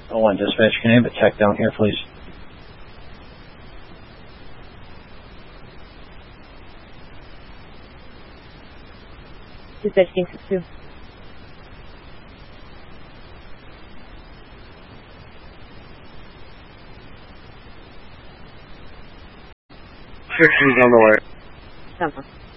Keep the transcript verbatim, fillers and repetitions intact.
oh one dispatch, can I have a tech down here, please? Dispatch King six two. Six is on the way. Come on.